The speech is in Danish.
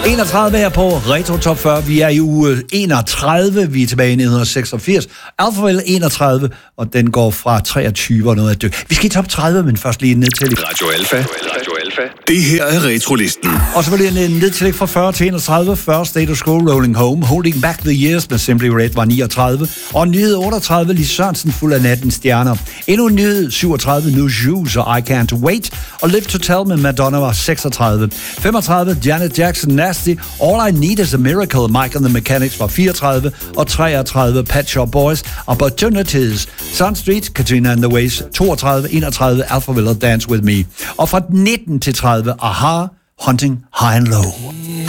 31 her på Retro Top 40. Vi er i uge 31. Vi er tilbage i 1986. Alphaville 31, og den går fra 23 og noget af det. Vi skal i top 30, men først lige ned til Radio Alpha. Det her er Retrolisten. Og så vil jeg ned til fra 40 til 31. First Status Quo, Rolling Home, Holding Back the Years med Simply Red var 39. Og nyhed 38, Lis Sørensen fuld af nattens stjerner. Endnu en nyhed 37, New Shoes og I Can't Wait. Og Live to Tell med Madonna var 36. 35, Janet Jackson, Nasty, All I Need Is a Miracle, Mike and the Mechanics var 34. Og 33, Pet Shop Boys, Opportunities, Sun Street, Katrina and the Waves 32. 31, Alphaville, Dance With Me. Og fra 19 til 30, Aha, Hunting High and Low.